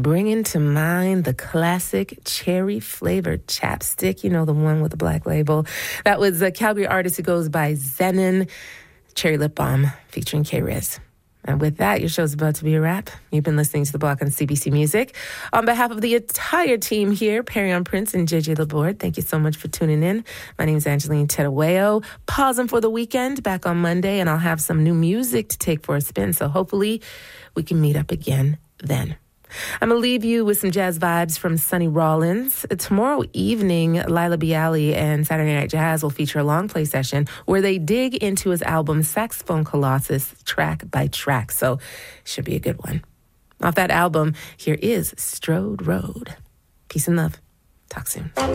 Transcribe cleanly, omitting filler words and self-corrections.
bringing to mind the classic cherry-flavored chapstick, you know, the one with the black label. That was a Calgary artist who goes by Zenon, Cherry Lip Balm, featuring K-Riz. And with that, your show's about to be a wrap. You've been listening to The Block on CBC Music. On behalf of the entire team here, Perry on Prince and JJ Laborde, thank you so much for tuning in. My name is Angeline Tedaweo. Pausing for the weekend, back on Monday, and I'll have some new music to take for a spin. So hopefully we can meet up again then. I'm going to leave you with some jazz vibes from Sonny Rollins. Tomorrow evening, Laila Bialy and Saturday Night Jazz will feature a long play session where they dig into his album Saxophone Colossus track by track. So it should be a good one. Off that album, here is Strode Road. Peace and love. Talk soon.